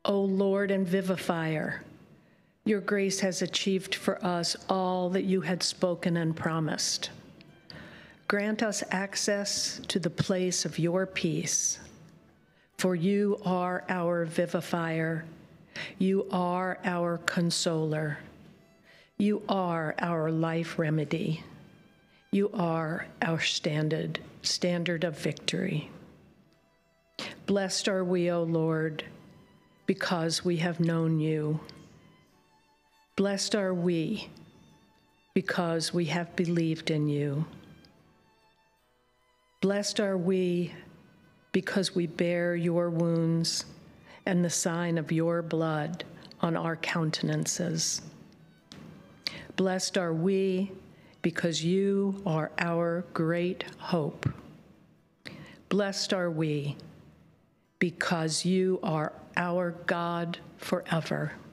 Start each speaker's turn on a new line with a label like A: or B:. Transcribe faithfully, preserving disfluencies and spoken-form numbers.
A: O Lord and vivifier, your grace has achieved for us all that you had spoken and promised. Grant us access to the place of your peace, for you are our vivifier, you are our consoler, you are our life remedy, you are our standard, standard of victory. Blessed are we, O Lord, because we have known you. Blessed are we because we have believed in you. Blessed are we because we bear your wounds and the sign of your blood on our countenances. Blessed are we because you are our great hope. Blessed are we because you are our God forever.